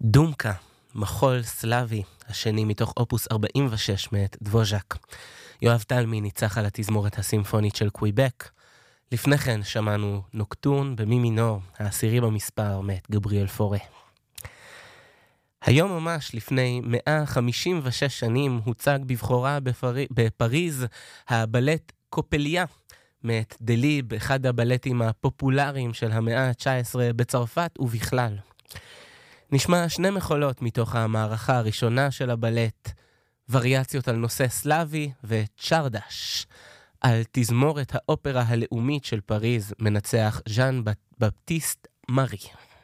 דומקה, מחול סלאבי, השני מתוך אופוס 46 מאת דבוז'ק. יואב תלמי ניצח על התזמורת הסימפונית של קוויבק. לפני כן שמענו נוקטורן במי מינור, העשירי במספר מאת גבריאל פורה. היום ממש לפני 156 שנים הוצג בבחורה בפריז הבלט קופליה מאת דליב, אחד הבלטים הפופולריים של המאה ה-19 בצרפת ובכלל. נשמע שני מחולות מתוך המערכה הראשונה של הבלט, וריאציות על נושא סלאבי וצ'רדש. על תזמורת האופרה הלאומית של פריז מנצח ז'אן בפטיסט מארי.